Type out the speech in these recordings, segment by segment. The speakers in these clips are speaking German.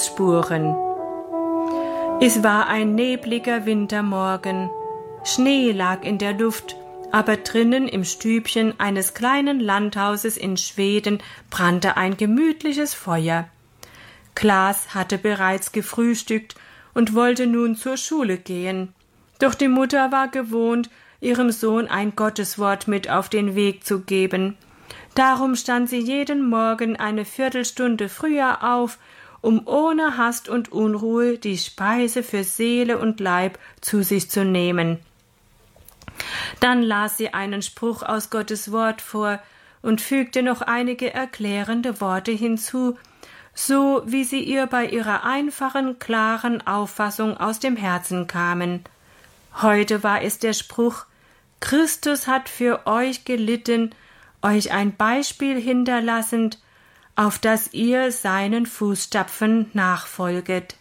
Fußspuren. Es war ein nebliger Wintermorgen. Schnee lag in der Luft, aber drinnen im Stübchen eines kleinen Landhauses in Schweden brannte ein gemütliches Feuer. Klaas hatte bereits gefrühstückt und wollte nun zur Schule gehen. Doch die Mutter war gewohnt, ihrem Sohn ein Gotteswort mit auf den Weg zu geben. Darum stand sie jeden Morgen eine Viertelstunde früher auf, um ohne Hast und Unruhe die Speise für Seele und Leib zu sich zu nehmen. Dann las sie einen Spruch aus Gottes Wort vor und fügte noch einige erklärende Worte hinzu, so wie sie ihr bei ihrer einfachen, klaren Auffassung aus dem Herzen kamen. Heute war es der Spruch: Christus hat für euch gelitten, euch ein Beispiel hinterlassend, auf das ihr seinen Fußstapfen nachfolget.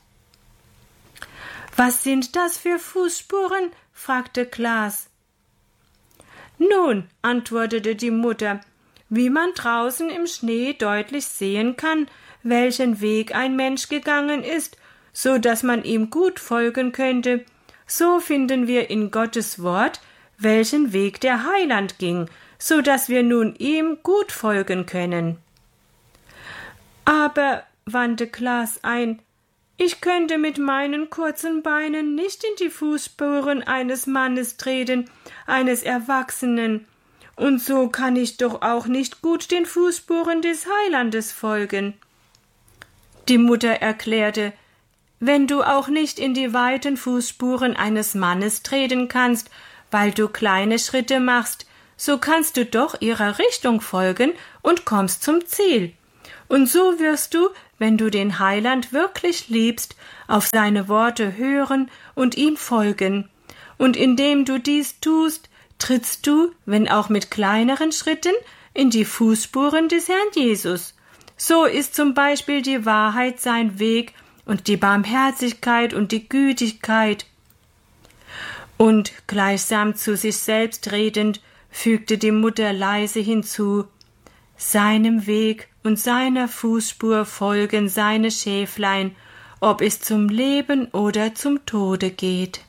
»Was sind das für Fußspuren?« fragte Klaas. »Nun«, antwortete die Mutter, »wie man draußen im Schnee deutlich sehen kann, welchen Weg ein Mensch gegangen ist, so dass man ihm gut folgen könnte, so finden wir in Gottes Wort, welchen Weg der Heiland ging, so dass wir nun ihm gut folgen können.« »Aber«, wandte Klaas ein, »ich könnte mit meinen kurzen Beinen nicht in die Fußspuren eines Mannes treten, eines Erwachsenen, und so kann ich doch auch nicht gut den Fußspuren des Heilandes folgen.« Die Mutter erklärte, »Wenn du auch nicht in die weiten Fußspuren eines Mannes treten kannst, weil du kleine Schritte machst, so kannst du doch ihrer Richtung folgen und kommst zum Ziel. Und so wirst du, wenn du den Heiland wirklich liebst, auf seine Worte hören und ihm folgen. Und indem du dies tust, trittst du, wenn auch mit kleineren Schritten, in die Fußspuren des Herrn Jesus. So ist zum Beispiel die Wahrheit sein Weg und die Barmherzigkeit und die Gütigkeit.« Und gleichsam zu sich selbst redend, fügte die Mutter leise hinzu, »Seinem Weg und seiner Fußspur folgen seine Schäflein, ob es zum Leben oder zum Tode geht.«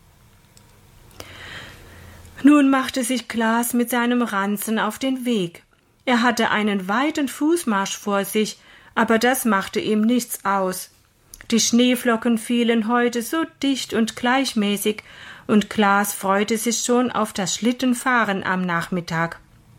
Nun machte sich Klaas mit seinem Ranzen auf den Weg. Er hatte einen weiten Fußmarsch vor sich, aber das machte ihm nichts aus. Die Schneeflocken fielen heute so dicht und gleichmäßig, und Klaas freute sich schon auf das Schlittenfahren am Nachmittag.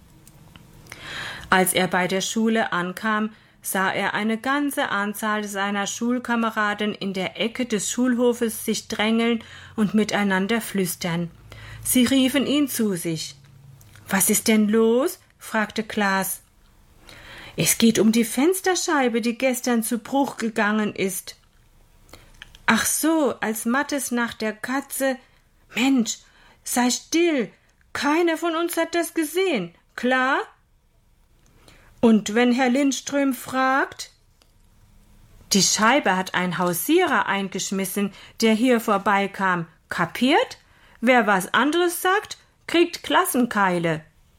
Als er bei der Schule ankam, sah er eine ganze Anzahl seiner Schulkameraden in der Ecke des Schulhofes sich drängeln und miteinander flüstern. Sie riefen ihn zu sich. »Was ist denn los?« fragte Klaas. »Es geht um die Fensterscheibe, die gestern zu Bruch gegangen ist.« »Ach so, als Mattes nach der Katze. Mensch, sei still, keiner von uns hat das gesehen, klar?« »Und wenn Herr Lindström fragt?« »Die Scheibe hat ein Hausierer eingeschmissen, der hier vorbeikam. Kapiert? Wer was anderes sagt, kriegt Klassenkeile.«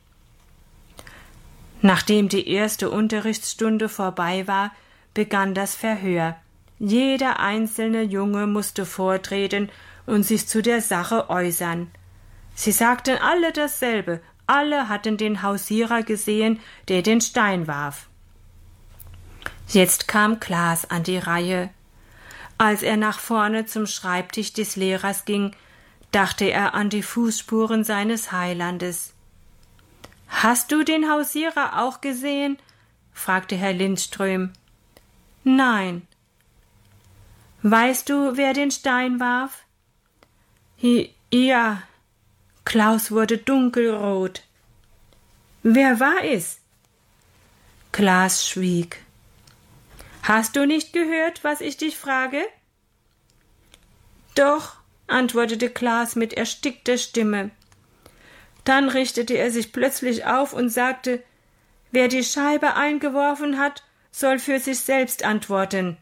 Nachdem die erste Unterrichtsstunde vorbei war, begann das Verhör. Jeder einzelne Junge musste vortreten und sich zu der Sache äußern. Sie sagten alle dasselbe, alle hatten den Hausierer gesehen, der den Stein warf. Jetzt kam Klaas an die Reihe. Als er nach vorne zum Schreibtisch des Lehrers ging, dachte er an die Fußspuren seines Heilandes. »Hast du den Hausierer auch gesehen?« fragte Herr Lindström. »Nein.« »Weißt du, wer den Stein warf?« »Ja.« Klaus wurde dunkelrot. »Wer war es?« Klaas schwieg. »Hast du nicht gehört, was ich dich frage?« »Doch«, antwortete Klaas mit erstickter Stimme. Dann richtete er sich plötzlich auf und sagte, »Wer die Scheibe eingeworfen hat, soll für sich selbst antworten.«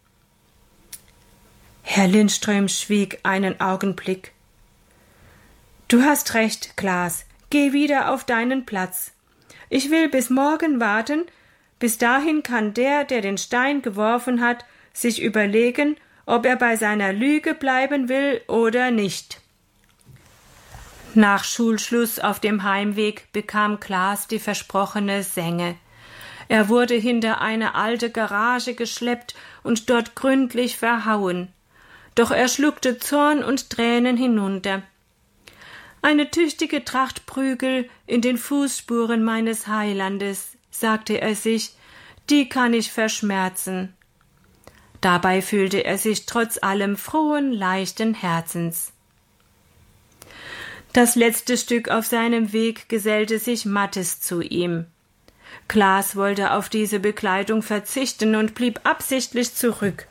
Herr Lindström schwieg einen Augenblick. »Du hast recht, Klaas, geh wieder auf deinen Platz. Ich will bis morgen warten, bis dahin kann der den Stein geworfen hat, sich überlegen, ob er bei seiner Lüge bleiben will oder nicht. Nach Schulschluss auf dem Heimweg bekam Klaas die versprochene Senge. Er wurde hinter eine alte Garage geschleppt und dort gründlich verhauen. Doch er schluckte Zorn und Tränen hinunter. Eine tüchtige Tracht Prügel in den Fußspuren meines Heilandes, sagte er sich, die kann ich verschmerzen. Dabei fühlte er sich trotz allem frohen, leichten Herzens. Das letzte Stück auf seinem Weg gesellte sich Mathis zu ihm. Klaas wollte auf diese Begleitung verzichten und blieb absichtlich zurück.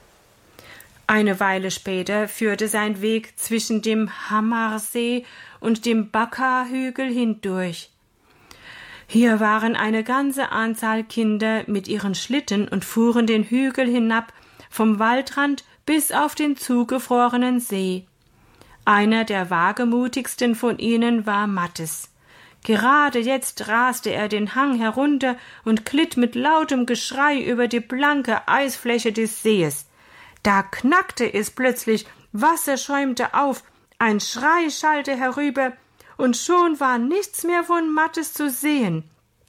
Eine Weile später führte sein Weg zwischen dem Hammarsee und dem Bakka-Hügel hindurch. Hier waren eine ganze Anzahl Kinder mit ihren Schlitten und fuhren den Hügel hinab, vom Waldrand bis auf den zugefrorenen See. Einer der wagemutigsten von ihnen war Mathis. Gerade jetzt raste er den Hang herunter und glitt mit lautem Geschrei über die blanke Eisfläche des Sees. Da knackte es plötzlich, Wasser schäumte auf, ein Schrei schallte herüber, und schon war nichts mehr von Mathis zu sehen.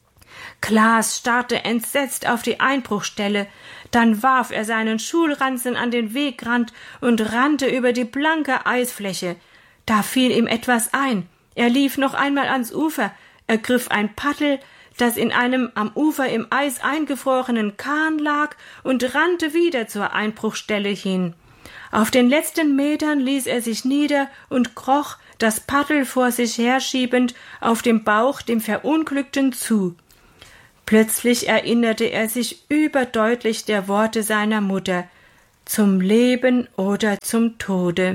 Klaas starrte entsetzt auf die Einbruchstelle, dann warf er seinen Schulranzen an den Wegrand und rannte über die blanke Eisfläche. Da fiel ihm etwas ein. Er lief noch einmal ans Ufer, ergriff ein Paddel, das in einem am Ufer im Eis eingefrorenen Kahn lag, und rannte wieder zur Einbruchstelle hin. Auf den letzten Metern ließ er sich nieder und kroch, das Paddel vor sich herschiebend, auf dem Bauch dem Verunglückten zu. Plötzlich erinnerte er sich überdeutlich der Worte seiner Mutter: zum Leben oder zum Tode.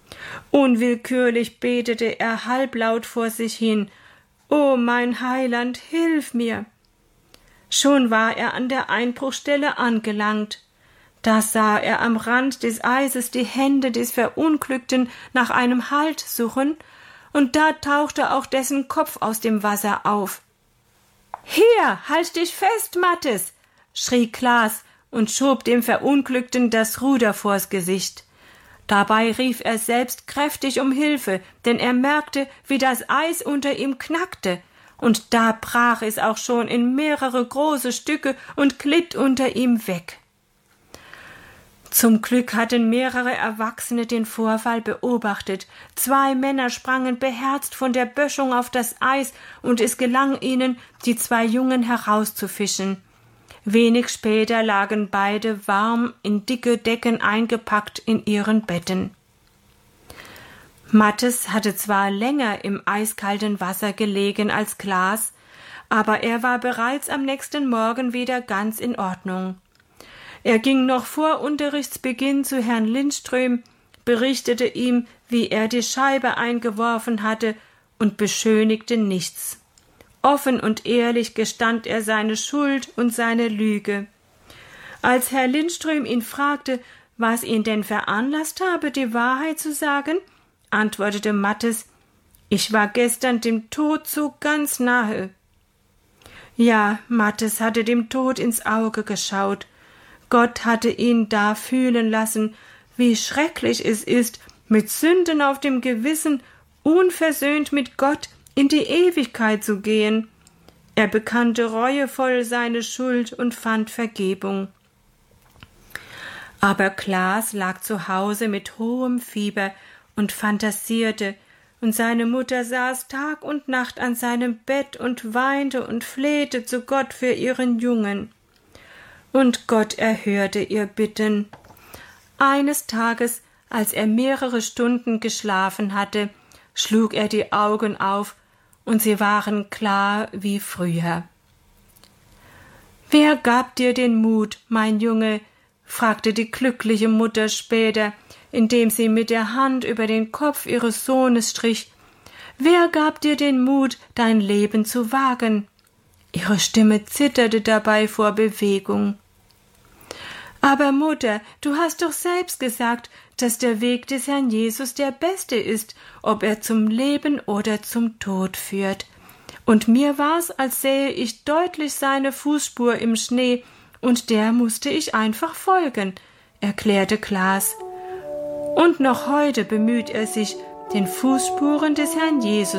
Unwillkürlich betete er halblaut vor sich hin: »O mein Heiland, hilf mir!« Schon war er an der Einbruchstelle angelangt. Da sah er am Rand des Eises die Hände des Verunglückten nach einem Halt suchen, und da tauchte auch dessen Kopf aus dem Wasser auf. »Hier, halt dich fest, Mathis!« schrie Klaas und schob dem Verunglückten das Ruder vors Gesicht. Dabei rief er selbst kräftig um Hilfe, denn er merkte, wie das Eis unter ihm knackte, und da brach es auch schon in mehrere große Stücke und glitt unter ihm weg. Zum Glück hatten mehrere Erwachsene den Vorfall beobachtet. 2 Männer sprangen beherzt von der Böschung auf das Eis, und es gelang ihnen, die 2 Jungen herauszufischen. Wenig später lagen beide warm in dicke Decken eingepackt in ihren Betten. Mathis hatte zwar länger im eiskalten Wasser gelegen als Klaas, aber er war bereits am nächsten Morgen wieder ganz in Ordnung. Er ging noch vor Unterrichtsbeginn zu Herrn Lindström, berichtete ihm, wie er die Scheibe eingeworfen hatte, und beschönigte nichts. Offen und ehrlich gestand er seine Schuld und seine Lüge. Als Herr Lindström ihn fragte, was ihn denn veranlasst habe, die Wahrheit zu sagen, antwortete Mathis: »Ich war gestern dem Tod so ganz nahe.« Ja, Mathis hatte dem Tod ins Auge geschaut. Gott hatte ihn da fühlen lassen, wie schrecklich es ist, mit Sünden auf dem Gewissen, unversöhnt mit Gott in die Ewigkeit zu gehen. Er bekannte reuevoll seine Schuld und fand Vergebung. Aber Klaas lag zu Hause mit hohem Fieber und phantasierte, und seine Mutter saß Tag und Nacht an seinem Bett und weinte und flehte zu Gott für ihren Jungen. Und Gott erhörte ihr Bitten. Eines Tages, als er mehrere Stunden geschlafen hatte, schlug er die Augen auf, und sie waren klar wie früher. »Wer gab dir den Mut, mein Junge?« fragte die glückliche Mutter später, indem sie mit der Hand über den Kopf ihres Sohnes strich. »Wer gab dir den Mut, dein Leben zu wagen?« Ihre Stimme zitterte dabei vor Bewegung. »Aber Mutter, du hast doch selbst gesagt, dass der Weg des Herrn Jesus der beste ist, ob er zum Leben oder zum Tod führt. Und mir war's, als sähe ich deutlich seine Fußspur im Schnee, und der musste ich einfach folgen. erklärte Klaas. Und noch heute bemüht er sich, den Fußspuren des Herrn Jesus